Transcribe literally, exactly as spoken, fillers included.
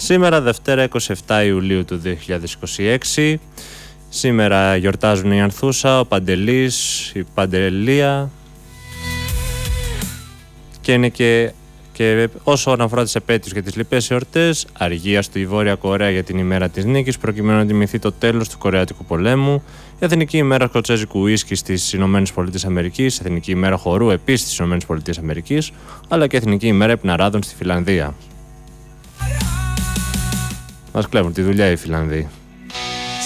Σήμερα Δευτέρα είκοσι επτά Ιουλίου του δύο χιλιάδες είκοσι έξι. Σήμερα γιορτάζουν η Ανθούσα, ο Παντελής, η Παντελία και είναι και, και όσον αφορά τις επέτειους και τις λοιπές εορτές, αργία στη Βόρεια Κορέα για την ημέρα της νίκης προκειμένου να τιμηθεί το τέλος του Κορεατικού πολέμου, Εθνική ημέρα σκοτσέζικου ουίσκι στις Ηνωμένες Πολιτείες Αμερικής, Εθνική ημέρα χορού επίσης στις Ηνωμένες Πολιτείες Αμερικής, αλλά και Εθνική ημέρα υπναράδων στη Φιλανδία. Μας κλέβουν τη δουλειά οι Φιλανδοί.